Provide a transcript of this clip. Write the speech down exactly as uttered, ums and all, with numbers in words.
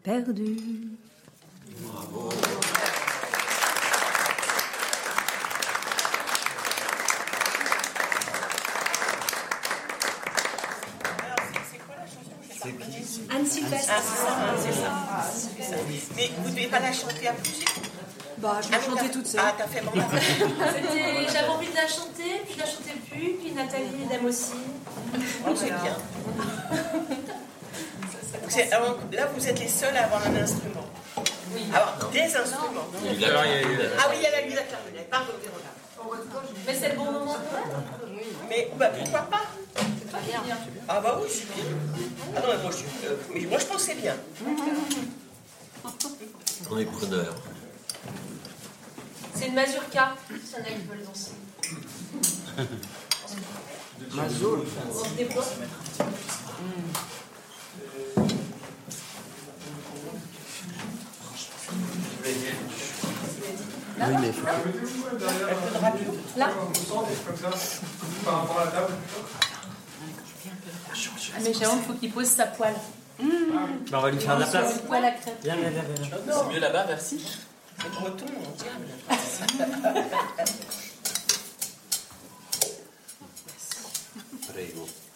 Perdu. Bravo. C'est qui? Anne Sylvestre. Ah, c'est ça, hein, c'est ça. Ah, c'est ça. Mais vous ne devez pas la chanter à plusieurs? Bah, je l'ai Ah, chantée t'as- toute seule. Ah, t'as fait mental. C'était- J'avais envie de la chanter, puis je la chantais plus, puis Nathalie l'aime aussi. Oh, c'est bien. C'est- alors, là, vous êtes les seuls à avoir un instrument. Oui. Alors, des instruments. Il y a eu la- il y a eu la- Ah oui, il y a la la clarinette. Pardon, Vérona. Mais c'est le bon moment de Noël. Mais bah, pourquoi pas? Pas bien. Ah bah oui, c'est bien. Ah non, mais moi je, euh, mais moi, je pense que c'est bien. On est preneur. C'est une mazurka, si y en a qui veulent danser. Mazur. On se déploie. Oui, mais il faut que... Là. Par rapport à la table. Ah, mais Jérôme, il faut qu'il pose sa poêle. Bah, on va lui faire de la place. Poêle à crêpes. Viens, viens, viens, viens. C'est mieux là-bas, merci. C'est breton, on dirait. Prego.